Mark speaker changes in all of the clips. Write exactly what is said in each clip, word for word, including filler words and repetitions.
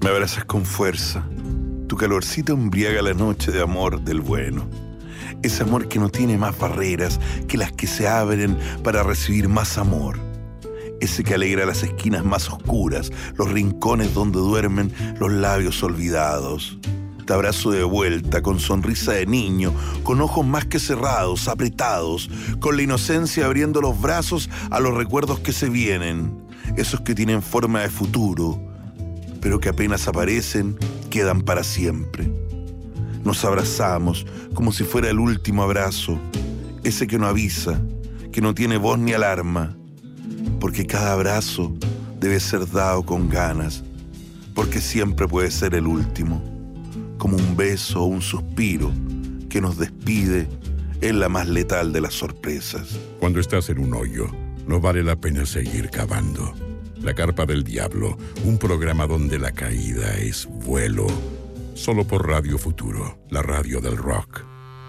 Speaker 1: Me abrazas con fuerza. Tu calorcito embriaga la noche de amor del bueno. Ese amor que no tiene más barreras que las que se abren para recibir más amor. Ese que alegra las esquinas más oscuras, los rincones donde duermen los labios olvidados. Te abrazo de vuelta, con sonrisa de niño, con ojos más que cerrados, apretados, con la inocencia abriendo los brazos a los recuerdos que se vienen, esos que tienen forma de futuro, pero que apenas aparecen, quedan para siempre. Nos abrazamos como si fuera el último abrazo, ese que no avisa, que no tiene voz ni alarma, porque cada abrazo debe ser dado con ganas, porque siempre puede ser el último, como un beso o un suspiro que nos despide en la más letal de las sorpresas.
Speaker 2: Cuando estás en un hoyo, no vale la pena seguir cavando. La Carpa del Diablo, un programa donde la caída es vuelo, solo por Radio Futuro, la radio del rock.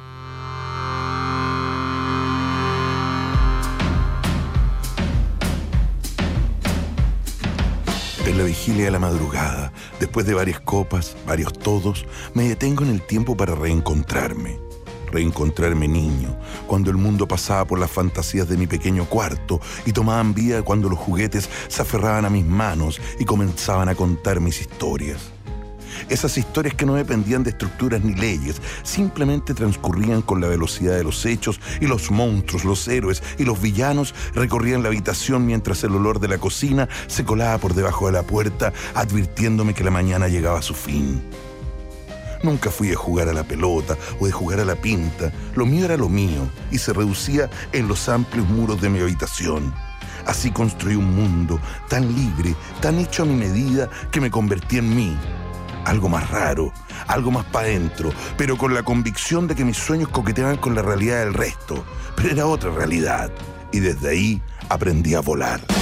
Speaker 1: En la vigilia de la madrugada, después de varias copas, varios todos, me detengo en el tiempo para reencontrarme. Reencontrarme niño, cuando el mundo pasaba por las fantasías de mi pequeño cuarto y tomaban vida cuando los juguetes se aferraban a mis manos y comenzaban a contar mis historias. Esas historias que no dependían de estructuras ni leyes, simplemente transcurrían con la velocidad de los hechos y los monstruos, los héroes y los villanos recorrían la habitación mientras el olor de la cocina se colaba por debajo de la puerta, advirtiéndome que la mañana llegaba a su fin. Nunca fui de jugar a la pelota o de jugar a la pinta. Lo mío era lo mío y se reducía en los amplios muros de mi habitación. Así construí un mundo tan libre, tan hecho a mi medida, que me convertí en mí. Algo más raro, algo más para adentro, pero con la convicción de que mis sueños coqueteaban con la realidad del resto. Pero era otra realidad y desde ahí aprendí a volar.